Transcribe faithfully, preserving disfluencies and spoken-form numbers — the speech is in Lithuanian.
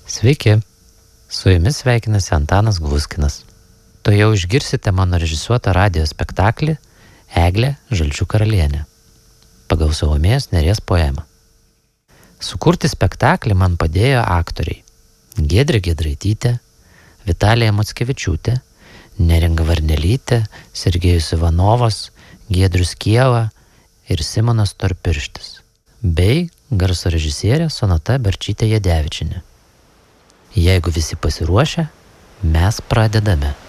Sveiki, su jumis sveikinasi Antanas Gluskinas. To jau išgirsite mano režisuotą radijo spektaklį Eglė Žalčių karalienė pagal Salomėjos Nėries poemą. Sukurti spektaklį man padėjo aktoriai Giedrė Giedraitytė, Vitalija Mockevičiūtė, Neringa Varnelytė, Sergejus Ivanovas, Giedrius Kiela ir Simonas Storpirštis, bei garso režisierė Sonata Berčytė Jadevičienė. Jeigu visi pasiruošę, mes pradedame.